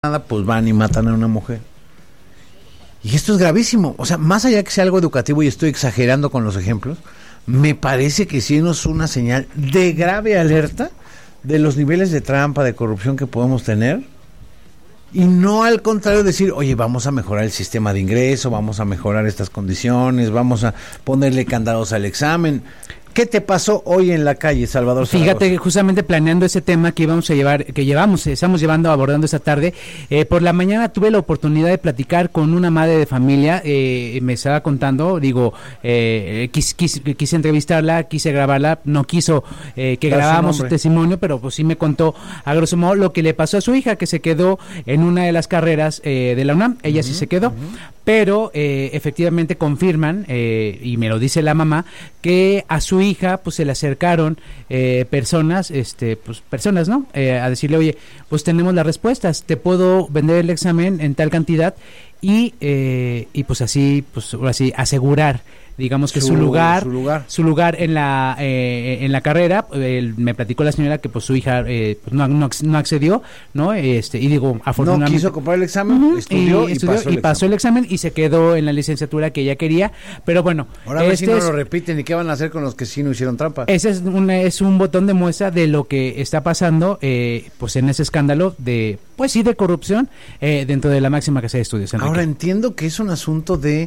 nada, pues van y matan a una mujer. Y esto es gravísimo. O sea, más allá que sea algo educativo, y estoy exagerando con los ejemplos, me parece que sí es una señal de grave alerta de los niveles de trampa, de corrupción que podemos tener, y no al contrario decir, oye, vamos a mejorar el sistema de ingreso, vamos a mejorar estas condiciones, vamos a ponerle candados al examen. ¿Qué te pasó hoy en la calle, Salvador Zaragoza? Fíjate, justamente planeando ese tema que estamos llevando, abordando esta tarde, por la mañana tuve la oportunidad de platicar con una madre de familia, me estaba contando, quise entrevistarla, quise grabarla, no quiso que grabáramos su testimonio, pero pues sí me contó a grosso modo lo que le pasó a su hija, que se quedó en una de las carreras de la UNAM, ella sí se quedó, pero efectivamente confirman, y me lo dice la mamá, que a su hija pues se le acercaron personas, ¿no? A decirle, oye, pues tenemos las respuestas, te puedo vender el examen en tal cantidad y pues así, pues ahora sí, asegurar, digamos que su lugar en la carrera. Me platicó la señora que pues su hija pues no accedió, ¿no? Y digo, afortunadamente no quiso comprar el examen, estudió y pasó el examen y se quedó en la licenciatura que ella quería, pero bueno, ahora a ver si no lo repiten y qué van a hacer con los que sí no hicieron trampa. Ese es un botón de muestra de lo que está pasando pues en ese escándalo de pues sí de corrupción dentro de la máxima casa de estudios, Enrique. Ahora entiendo que es un asunto de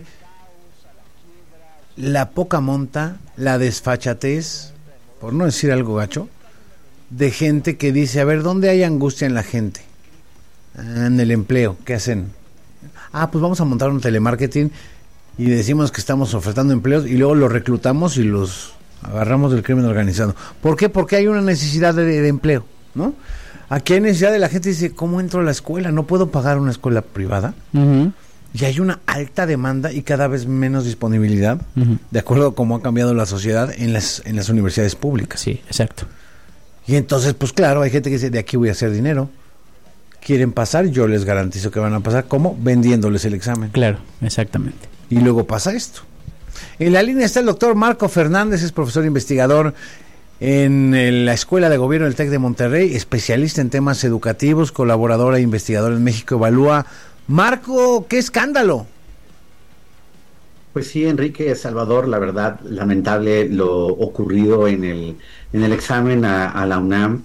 la poca monta, la desfachatez, por no decir algo gacho, de gente que dice, a ver, ¿dónde hay angustia en la gente? En el empleo, ¿qué hacen? Pues vamos a montar un telemarketing y decimos que estamos ofertando empleos y luego los reclutamos y los agarramos del crimen organizado. ¿Por qué? Porque hay una necesidad de empleo, ¿no? Aquí hay necesidad de la gente, dice, ¿cómo entro a la escuela? ¿No puedo pagar una escuela privada? Y hay una alta demanda y cada vez menos disponibilidad, de acuerdo a cómo ha cambiado la sociedad en las universidades públicas. Sí, exacto. Y entonces, pues claro, hay gente que dice, de aquí voy a hacer dinero. Quieren pasar, yo les garantizo que van a pasar. ¿Cómo? Vendiéndoles el examen. Claro, exactamente. Y luego pasa esto. En la línea está el doctor Marco Fernández, es profesor investigador en la Escuela de Gobierno del TEC de Monterrey, especialista en temas educativos, colaborador e investigador en México Evalúa. Marco, ¡qué escándalo! Pues sí, Enrique, Salvador, la verdad, lamentable lo ocurrido en el examen a la UNAM.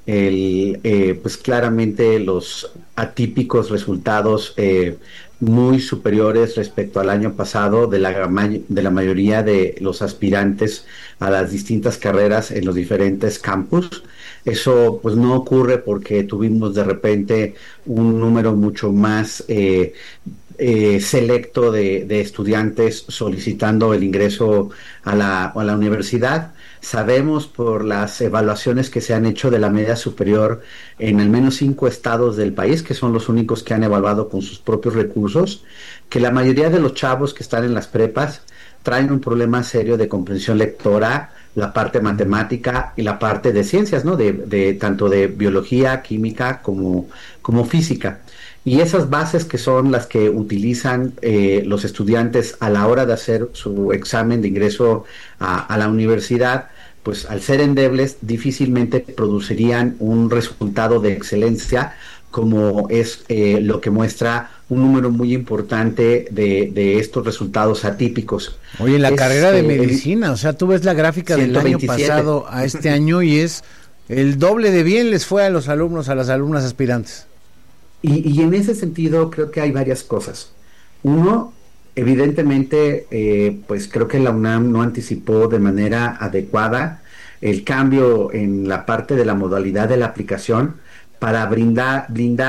Pues claramente los atípicos resultados muy superiores respecto al año pasado de la mayoría de los aspirantes a las distintas carreras en los diferentes campus. Eso pues no ocurre porque tuvimos de repente un número mucho más selecto de estudiantes solicitando el ingreso a la universidad. Sabemos por las evaluaciones que se han hecho de la media superior en al menos 5 estados del país, que son los únicos que han evaluado con sus propios recursos, que la mayoría de los chavos que están en las prepas traen un problema serio de comprensión lectora, la parte matemática y la parte de ciencias, ¿no? De tanto de biología, química como física. Y esas bases que son las que utilizan los estudiantes a la hora de hacer su examen de ingreso a la universidad, pues al ser endebles difícilmente producirían un resultado de excelencia como es lo que muestra un número muy importante de estos resultados atípicos. Oye, en la carrera de medicina, o sea, tú ves la gráfica 127. Del año pasado a este año y es el doble de bien les fue a los alumnos, a las alumnas aspirantes. Y en ese sentido creo que hay varias cosas. Uno, evidentemente, pues creo que la UNAM no anticipó de manera adecuada el cambio en la parte de la modalidad de la aplicación para blindar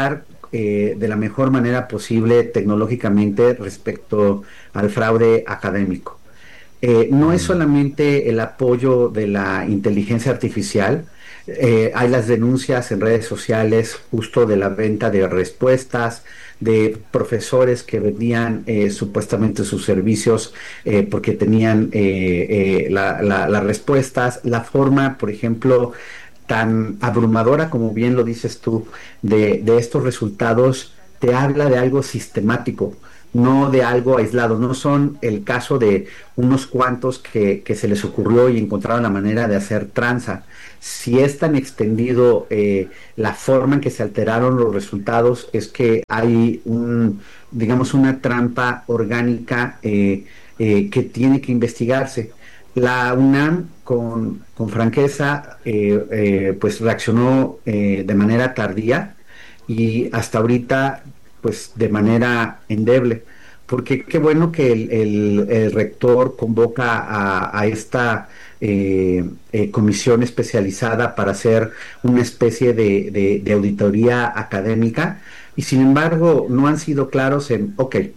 de la mejor manera posible tecnológicamente respecto al fraude académico. No es solamente el apoyo de la inteligencia artificial. Hay las denuncias en redes sociales justo de la venta de respuestas, de profesores que vendían supuestamente sus servicios porque tenían las respuestas, la forma, por ejemplo, tan abrumadora como bien lo dices tú, de estos resultados, te habla de algo sistemático. no de algo aislado, no son el caso de unos cuantos que se les ocurrió y encontraron la manera de hacer tranza. Si es tan extendido la forma en que se alteraron los resultados, es que hay digamos, una trampa orgánica que tiene que investigarse. La UNAM con franqueza pues reaccionó de manera tardía y hasta ahorita pues de manera endeble, porque qué bueno que el rector convoca a esta comisión especializada para hacer una especie de auditoría académica, y sin embargo no han sido claros en,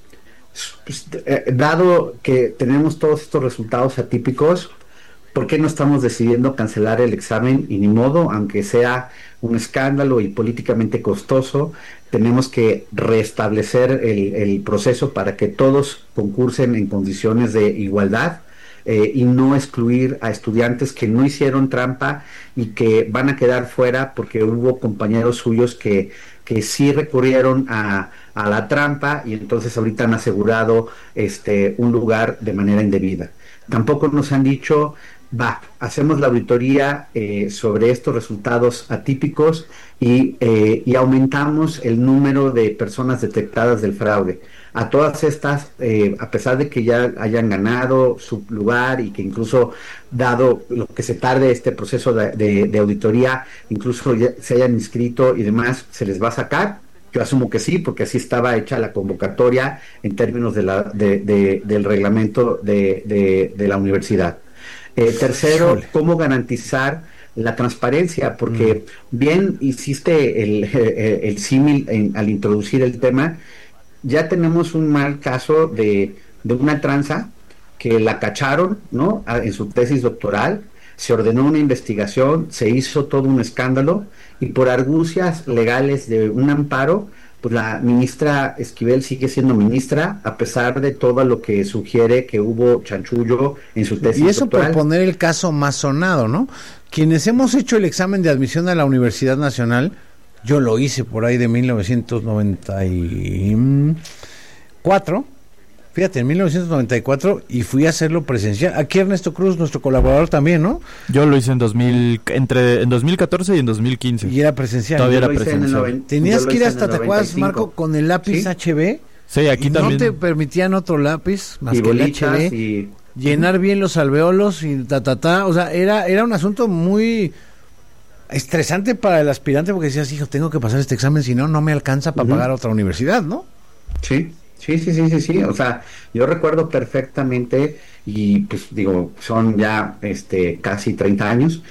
dado que tenemos todos estos resultados atípicos, ¿por qué no estamos decidiendo cancelar el examen? Y ni modo, aunque sea un escándalo y políticamente costoso, tenemos que restablecer el proceso para que todos concursen en condiciones de igualdad, y no excluir a estudiantes que no hicieron trampa y que van a quedar fuera porque hubo compañeros suyos que sí recurrieron a la trampa y entonces ahorita han asegurado un lugar de manera indebida. Tampoco nos han dicho, hacemos la auditoría sobre estos resultados atípicos y aumentamos el número de personas detectadas del fraude. A todas estas, a pesar de que ya hayan ganado su lugar y que incluso, dado lo que se tarde este proceso de auditoría, incluso ya se hayan inscrito y demás, ¿se les va a sacar? Yo asumo que sí, porque así estaba hecha la convocatoria en términos del reglamento de la universidad. Tercero, ¿cómo garantizar la transparencia? Porque bien hiciste el símil al introducir el tema. Ya tenemos un mal caso de una tranza que la cacharon, ¿no?, en su tesis doctoral, se ordenó una investigación, se hizo todo un escándalo, y por argucias legales de un amparo, pues la ministra Esquivel sigue siendo ministra, a pesar de todo lo que sugiere que hubo chanchullo en su tesis doctoral. Y eso doctoral. Por poner el caso más sonado, ¿no? Quienes hemos hecho el examen de admisión a la Universidad Nacional, yo lo hice por ahí de 1994, fíjate, en 1994, y fui a hacerlo presencial. Aquí Ernesto Cruz, nuestro colaborador también, ¿no? Yo lo hice en 2014 y en 2015. Y era presencial. Todavía era presencial. Tenías que ir hasta, ¿te acuerdas, Marco, con el lápiz HB? Sí, aquí y también. No te permitían otro lápiz más y que bolitas, el HB. Llenar bien los alveolos y o sea, era un asunto muy estresante para el aspirante, porque decías, hijo, tengo que pasar este examen, si no, no me alcanza para pagar otra universidad, ¿no? Sí. O sea, yo recuerdo perfectamente, y pues digo, son ya casi 30 años,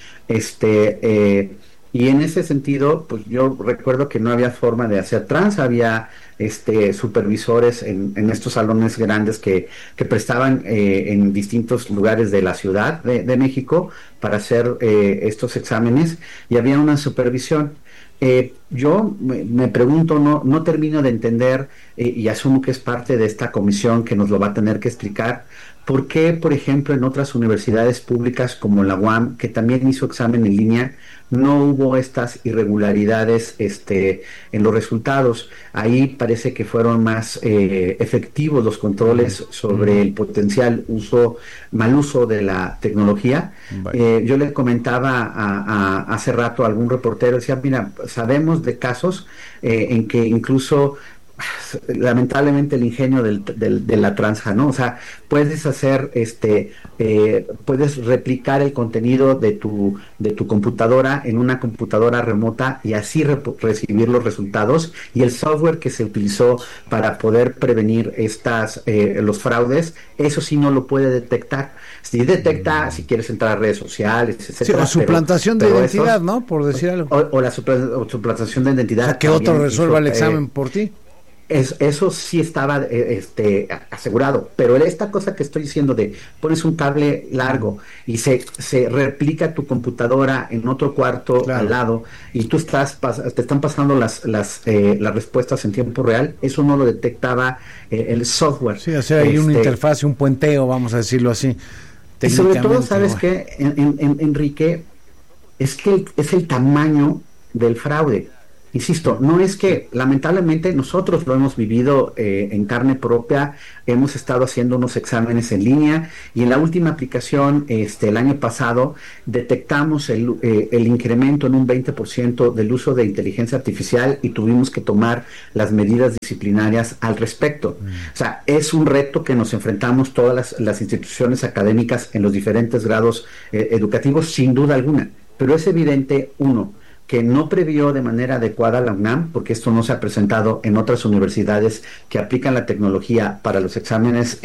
y en ese sentido, pues yo recuerdo que no había forma de hacer tranza, había supervisores en estos salones grandes que prestaban en distintos lugares de la Ciudad de México para hacer estos exámenes, y había una supervisión. Yo me pregunto, no termino de entender, y asumo que es parte de esta comisión que nos lo va a tener que explicar, por qué, por ejemplo, en otras universidades públicas como la UAM, que también hizo examen en línea, no hubo estas irregularidades en los resultados. Ahí parece que fueron más efectivos los controles sobre el potencial mal uso de la tecnología. Yo le comentaba hace rato a algún reportero, decía, mira, sabemos de casos en que incluso lamentablemente el ingenio de la tranza, ¿no? O sea, puedes hacer puedes replicar el contenido de tu computadora en una computadora remota y así recibir los resultados, y el software que se utilizó para poder prevenir los fraudes, eso sí no lo puede detectar. Sí detecta si quieres entrar a redes sociales, etcétera. Sí, o suplantación de identidad, ¿no? Por decir algo. O la suplantación de identidad. O sea, que otro resuelva el examen por ti. Eso sí estaba asegurado, pero esta cosa que estoy diciendo de pones un cable largo y se replica tu computadora en otro cuarto al lado, y tú te están pasando las respuestas en tiempo real, eso no lo detectaba el software. Sí, o sea, hay una interfaz, un puenteo, vamos a decirlo así. Y sobre todo, ¿sabes qué, Enrique? Es que es el tamaño del fraude. Insisto, no es que, lamentablemente, nosotros lo hemos vivido en carne propia, hemos estado haciendo unos exámenes en línea y en la última aplicación, el año pasado, detectamos el incremento en un 20% del uso de inteligencia artificial y tuvimos que tomar las medidas disciplinarias al respecto. O sea, es un reto que nos enfrentamos todas las instituciones académicas en los diferentes grados educativos, sin duda alguna, pero es evidente, uno, que no previó de manera adecuada la UNAM, porque esto no se ha presentado en otras universidades que aplican la tecnología para los exámenes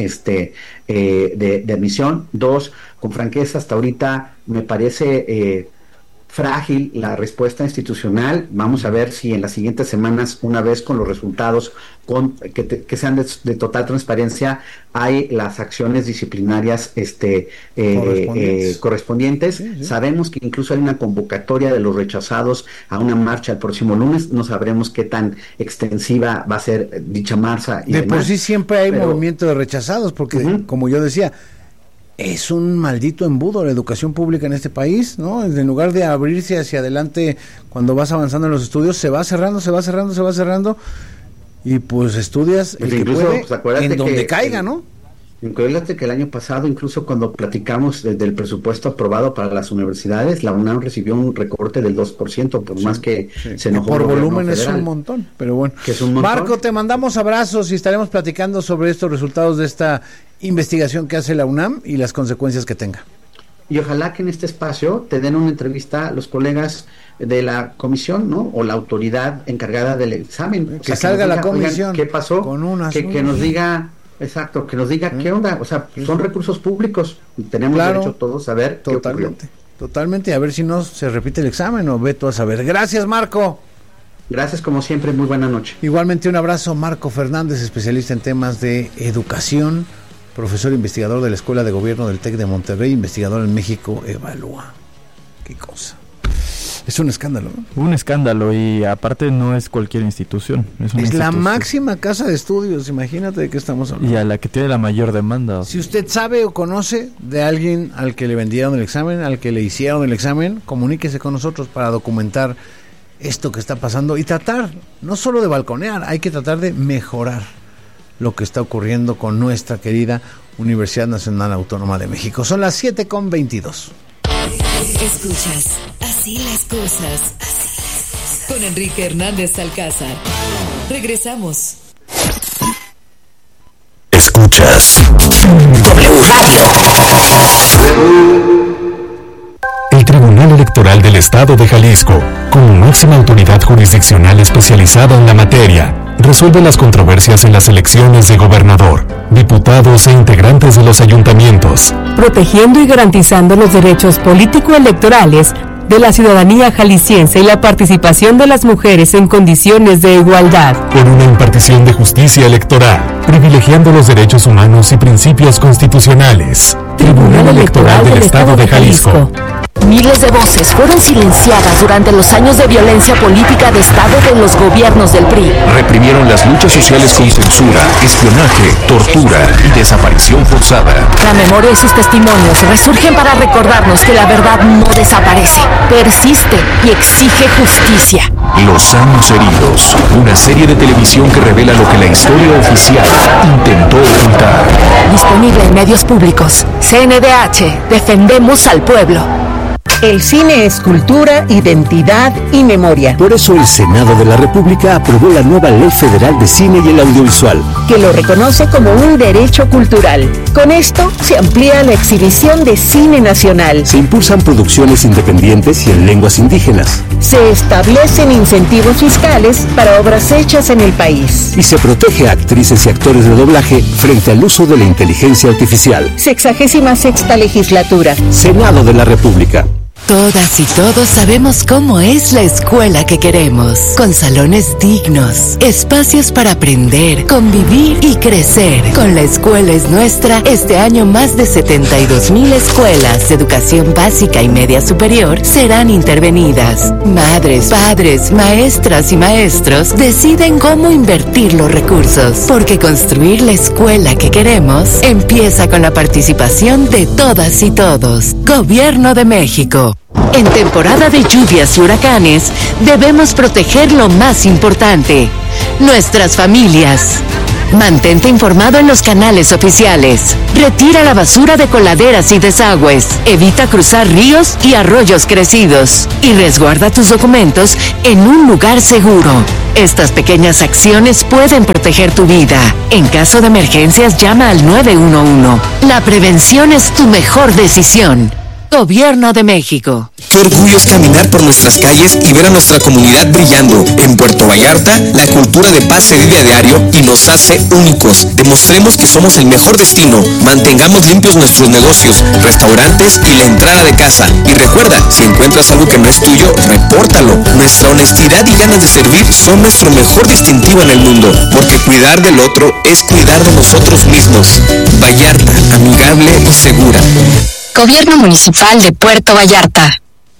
de admisión. Dos, con franqueza, hasta ahorita me parece frágil la respuesta institucional. Vamos a ver si en las siguientes semanas, una vez con los resultados que sean de total transparencia, hay las acciones disciplinarias correspondientes. Sí. Sabemos que incluso hay una convocatoria de los rechazados a una marcha el próximo lunes. No sabremos qué tan extensiva va a ser dicha marcha. De por sí siempre hay movimiento de rechazados, porque como yo decía, es un maldito embudo la educación pública en este país, ¿no? En lugar de abrirse hacia adelante cuando vas avanzando en los estudios, se va cerrando, y pues estudias el que puede, pues en donde caiga, ¿no? Acuérdate que el año pasado, incluso cuando platicamos del presupuesto aprobado para las universidades, la UNAM recibió un recorte del 2%, por más que se enojó. Por volumen es un montón, pero bueno. Que es un montón. Marco, te mandamos abrazos y estaremos platicando sobre estos resultados de esta investigación que hace la UNAM y las consecuencias que tenga. Y ojalá que en este espacio te den una entrevista a los colegas de la comisión, ¿no? O la autoridad encargada del examen. Que salga la comisión. ¿Qué pasó? Que nos diga... Exacto, que nos diga qué onda, o sea, son recursos públicos, tenemos derecho todos a saber qué ocurrió. Totalmente, a ver si no se repite el examen o ve tú a saber. Gracias, Marco. Gracias, como siempre, muy buena noche. Igualmente un abrazo, Marco Fernández, especialista en temas de educación, profesor investigador de la Escuela de Gobierno del TEC de Monterrey, investigador en México Evalúa. Qué cosa. Es un escándalo, ¿no? Un escándalo, y aparte no es cualquier institución. Es la máxima casa de estudios, imagínate de qué estamos hablando. Y a la que tiene la mayor demanda. Si usted sabe o conoce de alguien al que le vendieron el examen, al que le hicieron el examen, comuníquese con nosotros para documentar esto que está pasando y tratar, no solo de balconear, hay que tratar de mejorar lo que está ocurriendo con nuestra querida Universidad Nacional Autónoma de México. Son las 7:22. Escuchas Así las cosas con Enrique Hernández Alcázar. Regresamos. Escuchas W Radio. El Tribunal Electoral del Estado de Jalisco, como máxima autoridad jurisdiccional especializada en la materia, resuelve las controversias en las elecciones de gobernador, diputados e integrantes de los ayuntamientos, protegiendo y garantizando los derechos político-electorales de la ciudadanía jalisciense y la participación de las mujeres en condiciones de igualdad. Con una impartición de justicia electoral, privilegiando los derechos humanos y principios constitucionales. Tribunal Electoral del Estado de Jalisco. Miles de voces fueron silenciadas durante los años de violencia política de Estado de los gobiernos del PRI. Reprimieron las luchas sociales con censura, espionaje, tortura y desaparición forzada. La memoria y sus testimonios resurgen para recordarnos que la verdad no desaparece, persiste y exige justicia. Los años heridos, una serie de televisión que revela lo que la historia oficial intentó ocultar. Disponible en medios públicos. CNDH, defendemos al pueblo. El cine es cultura, identidad y memoria. Por eso el Senado de la República aprobó la nueva Ley Federal de Cine y el Audiovisual, que lo reconoce como un derecho cultural. Con esto se amplía la exhibición de cine nacional. Se impulsan producciones independientes y en lenguas indígenas. Se establecen incentivos fiscales para obras hechas en el país. Y se protege a actrices y actores de doblaje frente al uso de la inteligencia artificial. 66ª legislatura. Senado de la República. Todas y todos sabemos cómo es la escuela que queremos, con salones dignos, espacios para aprender, convivir y crecer. Con La Escuela es Nuestra, este año más de 72,000 escuelas de educación básica y media superior serán intervenidas. Madres, padres, maestras y maestros deciden cómo invertir los recursos, porque construir la escuela que queremos empieza con la participación de todas y todos. Gobierno de México. En temporada de lluvias y huracanes, debemos proteger lo más importante, nuestras familias. Mantente informado en los canales oficiales. Retira la basura de coladeras y desagües. Evita cruzar ríos y arroyos crecidos. Y resguarda tus documentos en un lugar seguro. Estas pequeñas acciones pueden proteger tu vida. En caso de emergencias, llama al 911. La prevención es tu mejor decisión. Gobierno de México. Qué orgullo es caminar por nuestras calles y ver a nuestra comunidad brillando. En Puerto Vallarta, la cultura de paz se vive a diario y nos hace únicos. Demostremos que somos el mejor destino. Mantengamos limpios nuestros negocios, restaurantes y la entrada de casa. Y recuerda, si encuentras algo que no es tuyo, repórtalo. Nuestra honestidad y ganas de servir son nuestro mejor distintivo en el mundo, porque cuidar del otro es cuidar de nosotros mismos. Vallarta, amigable y segura. Gobierno Municipal de Puerto Vallarta.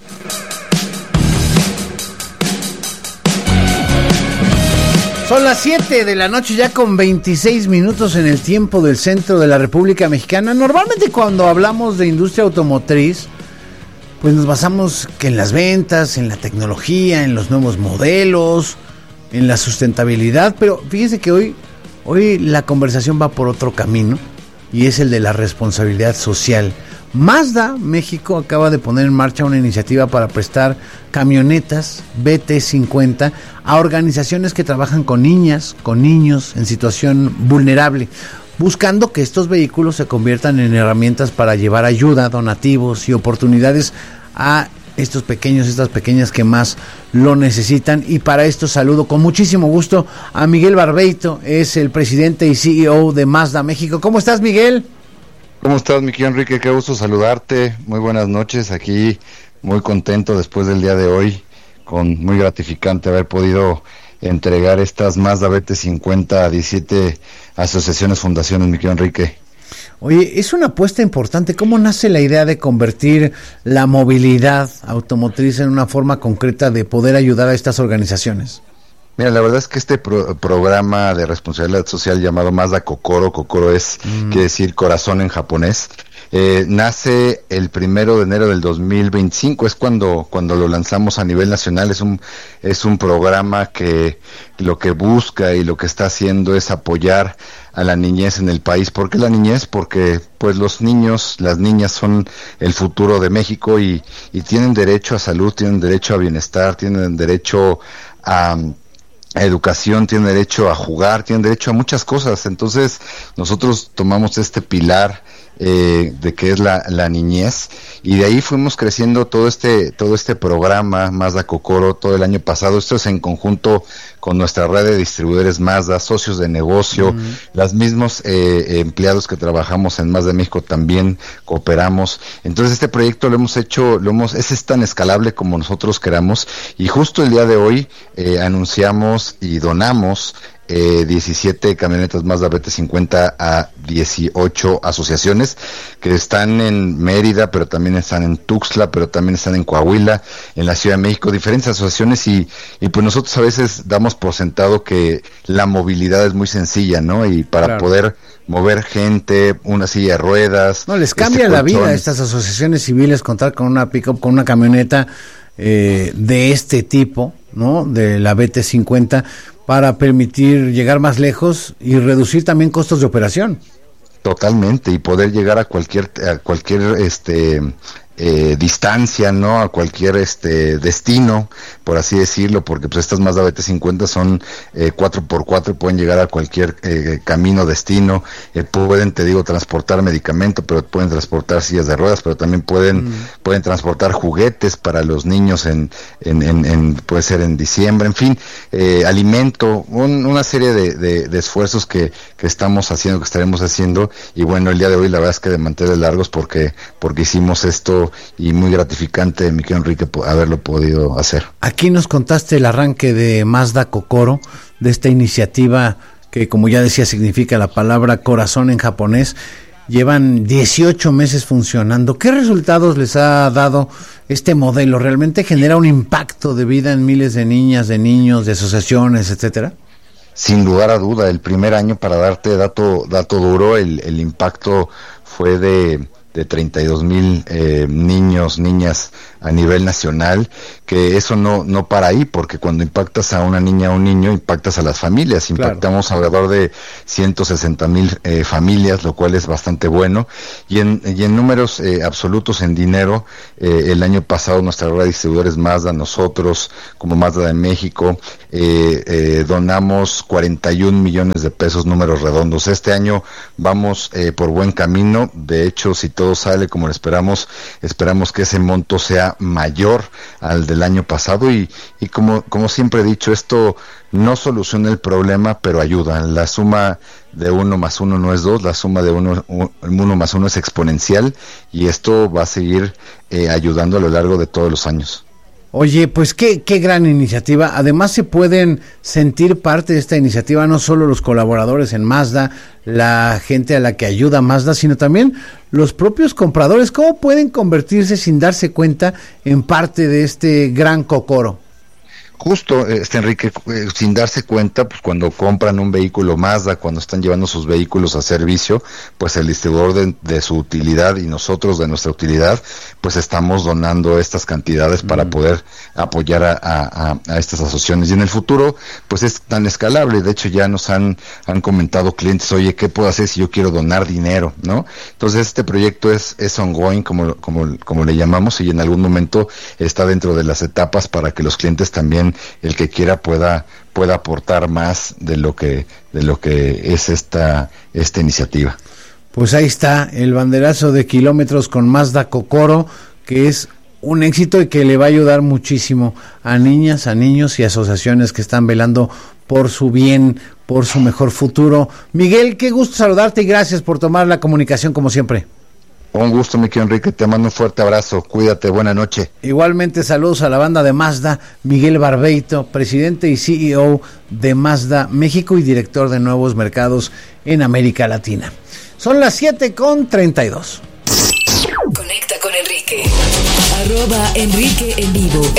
Son las 7 de la noche ya con 26 minutos en el tiempo del centro de la República Mexicana. Normalmente cuando hablamos de industria automotriz, pues nos basamos que en las ventas, en la tecnología, en los nuevos modelos, en la sustentabilidad, pero fíjense que hoy la conversación va por otro camino y es el de la responsabilidad social. Mazda México acaba de poner en marcha una iniciativa para prestar camionetas BT50 a organizaciones que trabajan con niñas, con niños en situación vulnerable, buscando que estos vehículos se conviertan en herramientas para llevar ayuda, donativos y oportunidades a estos pequeños, estas pequeñas que más lo necesitan. Y para esto saludo con muchísimo gusto a Miguel Barbeito, es el presidente y CEO de Mazda México. ¿Cómo estás, Miguel? ¿Cómo estás, mi querido Enrique? Qué gusto saludarte. Muy buenas noches. Aquí muy contento después del día de hoy, muy gratificante haber podido entregar estas Mazda BT50 a 17 asociaciones, fundaciones, mi querido Enrique. Oye, es una apuesta importante. ¿Cómo nace la idea de convertir la movilidad automotriz en una forma concreta de poder ayudar a estas organizaciones? Mira, la verdad es que este programa de responsabilidad social llamado Mazda Kokoro quiere decir corazón en japonés, nace el 1 de enero del 2025, es cuando lo lanzamos a nivel nacional. Es un programa que lo que busca y lo que está haciendo es apoyar a la niñez en el país. ¿Por qué la niñez? Porque pues los niños, las niñas son el futuro de México y tienen derecho a salud, tienen derecho a bienestar, tienen derecho a educación, tienen derecho a jugar, tienen derecho a muchas cosas. Entonces nosotros tomamos este pilar de que es la niñez, y de ahí fuimos creciendo todo este programa Mazda Kokoro todo el año pasado. Esto es en conjunto con nuestra red de distribuidores Mazda, socios de negocio, los mismos empleados que trabajamos en Mazda México también cooperamos. Entonces este proyecto es tan escalable como nosotros queramos, y justo el día de hoy anunciamos y donamos 17 camionetas Mazda BT50 a 18 asociaciones que están en Mérida, pero también están en Tuxtla, pero también están en Coahuila, en la Ciudad de México, diferentes asociaciones, y pues nosotros a veces damos por sentado que la movilidad es muy sencilla, ¿no? Y para poder mover gente, una silla de ruedas. No, les cambia la vida a estas asociaciones civiles contar con una pick-up, con una camioneta de este tipo, ¿no? De la BT50, para permitir llegar más lejos y reducir también costos de operación. Totalmente, y poder llegar a cualquier distancia, ¿no? A cualquier destino, por así decirlo, porque pues estas Mazda BT50 son 4x4, pueden llegar a cualquier camino, destino, pueden, te digo, transportar medicamento, pero pueden transportar sillas de ruedas, pero también pueden transportar juguetes para los niños puede ser en diciembre, en fin, alimento, una serie de esfuerzos que estamos haciendo, que estaremos haciendo. Y bueno, el día de hoy la verdad es que de manteles largos porque hicimos esto, y muy gratificante, mi querido Enrique, haberlo podido hacer. Aquí nos contaste el arranque de Mazda Kokoro, de esta iniciativa que, como ya decía, significa la palabra corazón en japonés. Llevan 18 meses funcionando. ¿Qué resultados les ha dado este modelo? ¿Realmente genera un impacto de vida en miles de niñas, de niños, de asociaciones, etcétera? Sin lugar a duda, el primer año, para darte dato duro, el impacto fue de de 32,000 niños, niñas a nivel nacional, que eso no para ahí, porque cuando impactas a una niña o un niño, impactas a las familias, impactamos alrededor de 160,000 familias, lo cual es bastante bueno, y en números absolutos en dinero, el año pasado nuestra red de distribuidores Mazda, nosotros como Mazda de México, donamos 41 millones de pesos, números redondos. Este año vamos por buen camino. De hecho, si todo sale como lo esperamos que ese monto sea mayor al del año pasado, y como siempre he dicho, esto no soluciona el problema, pero ayuda. La suma de 1 más 1 no es 2, la suma de 1 más 1 es exponencial, y esto va a seguir ayudando a lo largo de todos los años. Oye, pues qué gran iniciativa. Además se pueden sentir parte de esta iniciativa no solo los colaboradores en Mazda, la gente a la que ayuda Mazda, sino también los propios compradores. ¿Cómo pueden convertirse sin darse cuenta en parte de este gran cocoro? Justo, Enrique, sin darse cuenta, pues cuando compran un vehículo Mazda, cuando están llevando sus vehículos a servicio, pues el distribuidor de su utilidad y nosotros de nuestra utilidad, pues estamos donando estas cantidades para poder apoyar a estas asociaciones. Y en el futuro, pues es tan escalable. De hecho, ya nos han comentado clientes, oye, ¿qué puedo hacer si yo quiero donar dinero? ¿No? Entonces, este proyecto es ongoing, como le llamamos, y en algún momento está dentro de las etapas para que los clientes también, el que quiera, pueda aportar más de lo que es esta iniciativa. Pues ahí está el banderazo de kilómetros con Mazda Cocoro, que es un éxito y que le va a ayudar muchísimo a niñas, a niños y asociaciones que están velando por su bien, por su mejor futuro. Miguel, qué gusto saludarte y gracias por tomar la comunicación como siempre. Un gusto, mi querido Enrique, te mando un fuerte abrazo, cuídate, buena noche. Igualmente, saludos a la banda de Mazda, Miguel Barbeito, presidente y CEO de Mazda México y director de nuevos mercados en América Latina. Son las 7:32. Conecta con Enrique. @Enrique en vivo.